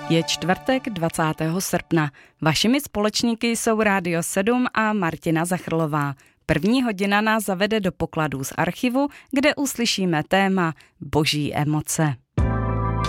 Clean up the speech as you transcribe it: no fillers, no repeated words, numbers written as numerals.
Je čtvrtek 20. srpna. Vašimi společníky jsou Rádio 7 a Martina Zachrlová. První hodina nás zavede do pokladů z archivu, kde uslyšíme téma Boží emoce.